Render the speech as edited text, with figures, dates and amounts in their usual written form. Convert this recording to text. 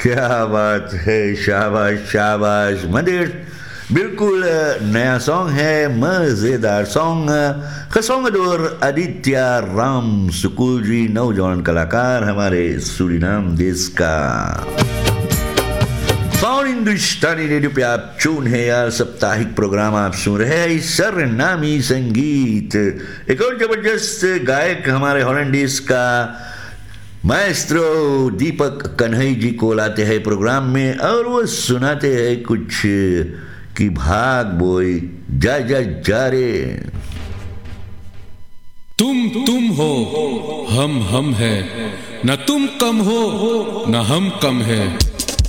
क्या बात है, शाबाश शाबाश मदेर। बिल्कुल नया सॉन्ग है, मजेदार सॉन्ग। खसोंगदोर आदित्य राम सुकुल जी, नौजवान कलाकार हमारे सूरीनाम देश का। साउंड हिंदुस्तानी रेडियो पे आप चून है यार, साप्ताहिक प्रोग्राम आप सुन रहे हैं सरनामी संगीत। एक और जबरदस्त गायक हमारे हॉलैंडिस का माएस्ट्रो दीपक कन्हई जी को लाते हैं प्रोग्राम में, और वो सुनाते हैं कुछ कि भाग बोई जा जा जा रे। तुम हो, हम है, न तुम कम हो न हम कम है।